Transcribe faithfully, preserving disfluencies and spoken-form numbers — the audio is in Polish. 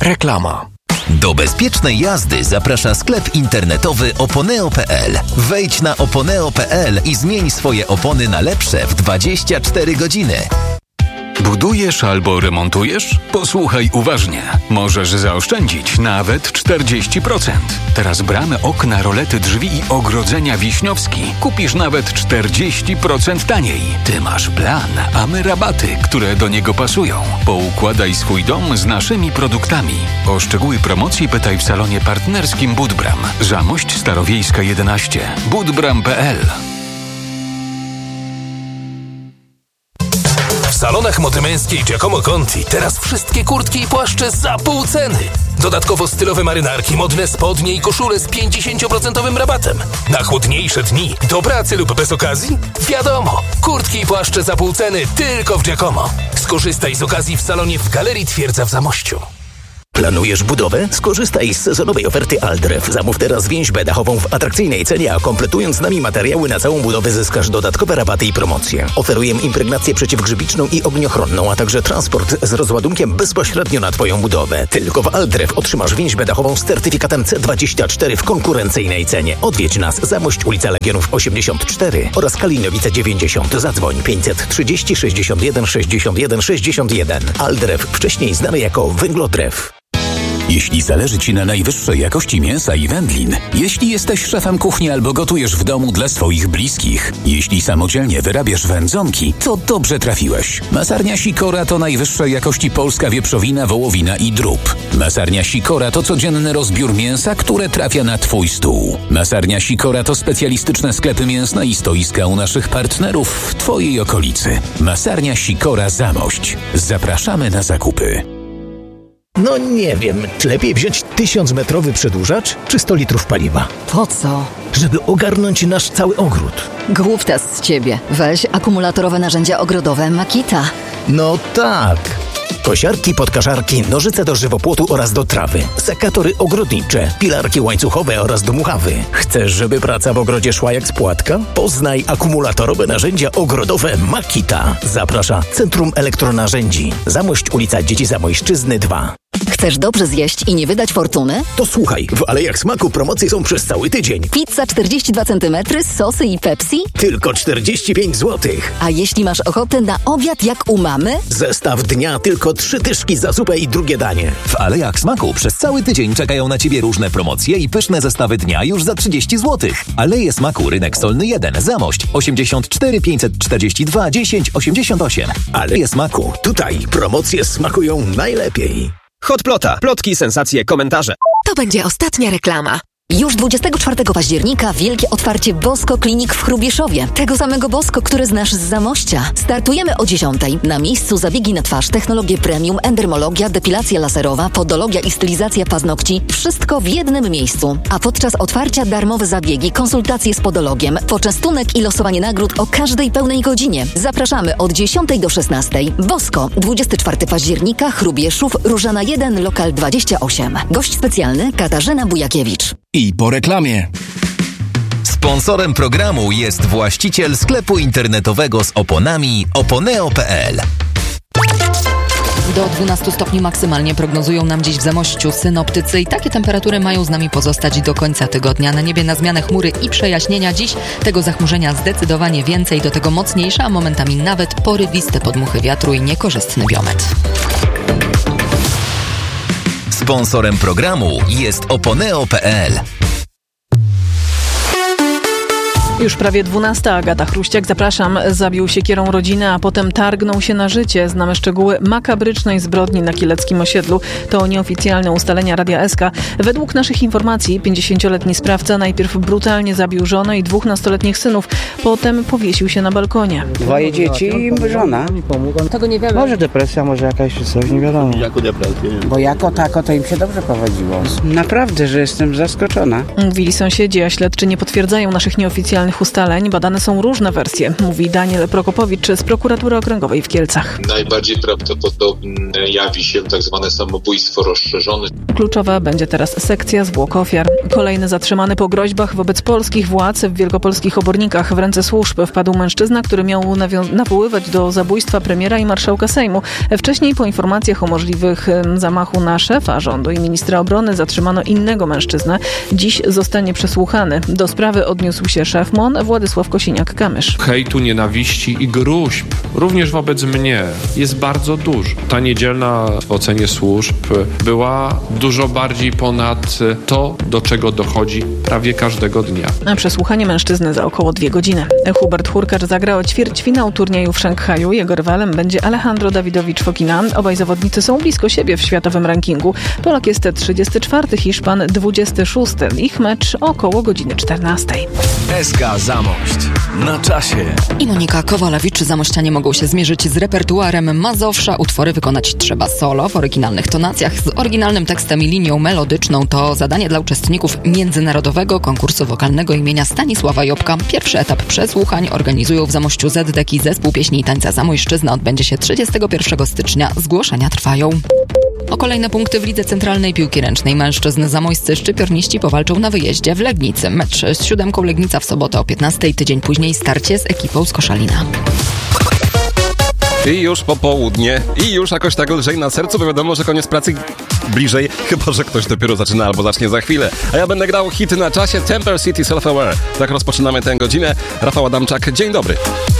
Reklama. Do bezpiecznej jazdy zaprasza sklep internetowy oponeo kropka pe el. Wejdź na oponeo kropka pe el i zmień swoje opony na lepsze w dwadzieścia cztery godziny. Budujesz albo remontujesz? Posłuchaj uważnie. Możesz zaoszczędzić nawet czterdzieści procent. Teraz bramy, okna, rolety, drzwi i ogrodzenia Wiśniowski kupisz nawet czterdzieści procent taniej. Ty masz plan, a my rabaty, które do niego pasują. Poukładaj swój dom z naszymi produktami. O szczegóły promocji pytaj w salonie partnerskim Budbram. Zamość Starowiejska jedenaście. budbram kropka pe el. W salonach mody męskiej Giacomo Conti teraz wszystkie kurtki i płaszcze za pół ceny. Dodatkowo stylowe marynarki, modne spodnie i koszule z pięćdziesiąt procent rabatem. Na chłodniejsze dni, do pracy lub bez okazji? Wiadomo, kurtki i płaszcze za pół ceny tylko w Giacomo. Skorzystaj z okazji w salonie w Galerii Twierdza w Zamościu. Planujesz budowę? Skorzystaj z sezonowej oferty Aldref. Zamów teraz więźbę dachową w atrakcyjnej cenie, a kompletując z nami materiały na całą budowę zyskasz dodatkowe rabaty i promocje. Oferujemy impregnację przeciwgrzybiczną i ogniochronną, a także transport z rozładunkiem bezpośrednio na Twoją budowę. Tylko w Aldref otrzymasz więźbę dachową z certyfikatem C dwadzieścia cztery w konkurencyjnej cenie. Odwiedź nas. Zamość, ulica Legionów osiemdziesiąt cztery oraz Kalinowice dziewięćdziesiąt. Zadzwoń pięćset trzydzieści sześćdziesiąt jeden sześćdziesiąt jeden sześćdziesiąt jeden. Aldref, wcześniej znany jako Węglodref. Jeśli zależy Ci na najwyższej jakości mięsa i wędlin, jeśli jesteś szefem kuchni albo gotujesz w domu dla swoich bliskich, jeśli samodzielnie wyrabiasz wędzonki, to dobrze trafiłeś. Masarnia Sikora to najwyższej jakości polska wieprzowina, wołowina i drób. Masarnia Sikora to codzienny rozbiór mięsa, które trafia na Twój stół. Masarnia Sikora to specjalistyczne sklepy mięsne i stoiska u naszych partnerów w Twojej okolicy. Masarnia Sikora Zamość. Zapraszamy na zakupy. No nie wiem, czy lepiej wziąć tysiącmetrowy przedłużacz, czy sto litrów paliwa? Po co? Żeby ogarnąć nasz cały ogród. Głuptas z ciebie. Weź akumulatorowe narzędzia ogrodowe Makita. No tak. Kosiarki, podkaszarki, nożyce do żywopłotu oraz do trawy, sekatory ogrodnicze, pilarki łańcuchowe oraz do muchawy. Chcesz, żeby praca w ogrodzie szła jak z płatka? Poznaj akumulatorowe narzędzia ogrodowe Makita. Zaprasza Centrum Elektronarzędzi. Zamość, ulica Dzieci Zamojszczyzny dwa. Chcesz dobrze zjeść i nie wydać fortuny? To słuchaj, w Alejach Smaku promocje są przez cały tydzień. Pizza czterdzieści dwa centymetry, sosy i Pepsi? Tylko czterdzieści pięć złotych. A jeśli masz ochotę na obiad jak u mamy? Zestaw dnia, tylko trzy dyszki za zupę i drugie danie. W Alejach Smaku przez cały tydzień czekają na Ciebie różne promocje i pyszne zestawy dnia już za trzydzieści złotych. Aleje Smaku, Rynek Solny jeden, Zamość osiemdziesiąt cztery pięćset czterdzieści dwa dziesięć osiemdziesiąt osiem. Aleje Smaku. Tutaj promocje smakują najlepiej. Hotplota. Plotki, sensacje, komentarze. To będzie ostatnia reklama. Już dwudziestego czwartego października wielkie otwarcie Bosko Klinik w Hrubieszowie. Tego samego Bosko, które znasz z Zamościa. Startujemy o dziesiątej. Na miejscu zabiegi na twarz, technologie premium, endermologia, depilacja laserowa, podologia i stylizacja paznokci. Wszystko w jednym miejscu. A podczas otwarcia darmowe zabiegi, konsultacje z podologiem, poczęstunek i losowanie nagród o każdej pełnej godzinie. Zapraszamy od dziesiątej do szesnastej. Bosko, dwudziestego czwartego października, Hrubieszów, Różana jeden, lokal dwadzieścia osiem. Gość specjalny Katarzyna Bujakiewicz. I po reklamie. Sponsorem programu jest właściciel sklepu internetowego z oponami oponeo kropka pe el. Do dwunastu stopni maksymalnie prognozują nam dziś w Zamościu synoptycy i takie temperatury mają z nami pozostać do końca tygodnia. Na niebie na zmianę chmury i przejaśnienia. Dziś tego zachmurzenia zdecydowanie więcej, do tego mocniejsze, a momentami nawet porywiste podmuchy wiatru i niekorzystny biometr. Sponsorem programu jest oponeo kropka pe el. Już prawie dwunasta. Agata Chruściak, zapraszam. Zabił siekierą rodzinę, a potem targnął się na życie. Znamy szczegóły makabrycznej zbrodni na kieleckim osiedlu. To nieoficjalne ustalenia Radia S K. Według naszych informacji pięćdziesięcioletni sprawca najpierw brutalnie zabił żonę i dwóch nastoletnich synów. Potem powiesił się na balkonie. Dwoje dzieci i żona. Tego nie wiemy. Może depresja, może jakaś coś, nie wiadomo. Jako depresję. Bo jako tako to im się dobrze prowadziło. Naprawdę, że jestem zaskoczona. Mówili sąsiedzi, a śledczy nie potwierdzają naszych nieoficjalnych ustaleń. Badane są różne wersje, mówi Daniel Prokopowicz z Prokuratury Okręgowej w Kielcach. Najbardziej prawdopodobne jawi się tak zwane samobójstwo rozszerzone. Kluczowa będzie teraz sekcja zwłok ofiar. Kolejny zatrzymany po groźbach wobec polskich władz w wielkopolskich Obornikach. W ręce służb wpadł mężczyzna, który miał nawią- nawoływać do zabójstwa premiera i marszałka Sejmu. Wcześniej po informacjach o możliwych zamachu na szefa rządu i ministra obrony zatrzymano innego mężczyznę. Dziś zostanie przesłuchany. Do sprawy odniósł się szef M O N Władysław Kosiniak-Kamysz. Hejtu, nienawiści i gruźb również wobec mnie jest bardzo dużo. Ta niedzielna w ocenie służb była dużo bardziej ponad to, do czego dochodzi prawie każdego dnia. A przesłuchanie mężczyzny za około dwie godziny. Hubert Hurkacz zagrał ćwierćfinał turnieju w Szanghaju. Jego rywalem będzie Alejandro Dawidowicz-Fokina. Obaj zawodnicy są blisko siebie w światowym rankingu. Polak jest trzydziesty czwarty, Hiszpan dwudziesty szósty. Ich mecz około godziny czternastej. S K Zamość. Na czasie. I Monika Kowalewicz. Zamościanie mogą się zmierzyć z repertuarem Mazowsza. Utwory wykonać trzeba solo, w oryginalnych tonacjach, z oryginalnym tekstem i linią melodyczną. To zadanie dla uczestników międzynarodowego konkursu wokalnego imienia Stanisława Jobka. Pierwszy etap przesłuchań organizują w Zamościu Zeddeki. Zespół pieśni i tańca Zamojszczyzna odbędzie się trzydziestego pierwszego stycznia. Zgłoszenia trwają. O kolejne punkty w Lidze Centralnej Piłki Ręcznej mężczyzn zamojscy szczypiorniści powalczą na wyjeździe w Legnicy. Mecz z siódemką Legnica w sobotę o piętnastej, tydzień później starcie z ekipą z Koszalina. I już popołudnie, i już jakoś tak lżej na sercu, bo wiadomo, że koniec pracy bliżej, chyba że ktoś dopiero zaczyna albo zacznie za chwilę. A ja będę grał hity na czasie. Temper City Self Aware. Tak rozpoczynamy tę godzinę. Rafał Adamczak, dzień dobry.